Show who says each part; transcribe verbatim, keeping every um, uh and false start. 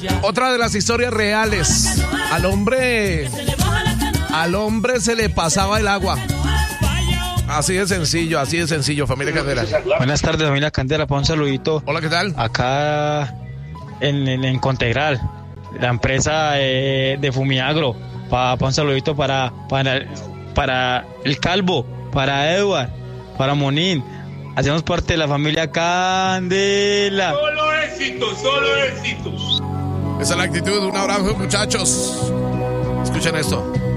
Speaker 1: Otra de las historias reales. Al hombre, al hombre se le pasaba el agua. Así de sencillo, así de sencillo, familia Candela.
Speaker 2: Buenas tardes, familia Candela, para un saludito.
Speaker 1: Hola, ¿qué tal?
Speaker 2: Acá en, en, en Contegral, la empresa eh, de Fumiagro, para pa un saludito para, para, para el Calvo, para Edward, para Monín. Hacemos parte de la familia Candela.
Speaker 3: Solo éxitos, solo éxitos.
Speaker 1: Esa es la actitud. Un abrazo, muchachos. Escuchen esto.